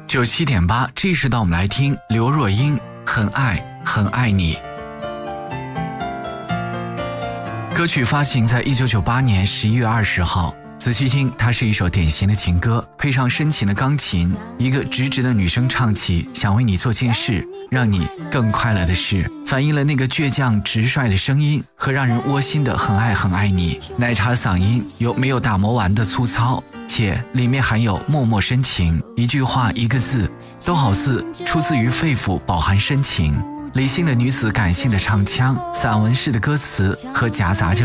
97.8，这时到我们来听刘若英《很爱很爱你》。歌曲发行在1998年11月20号，仔细听，它是一首典型的情歌，配上深情的钢琴，一个直直的女生唱起想为你做件事，让你更快乐的事，反映了那个倔强直率的声音和让人窝心的很爱很爱你。奶茶嗓音有没有打磨完的粗糙，且里面含有脉脉深情，一句话一个字都好似出自于肺腑，饱含深情。理性的女子感性的唱腔，散文式的歌词和夹杂着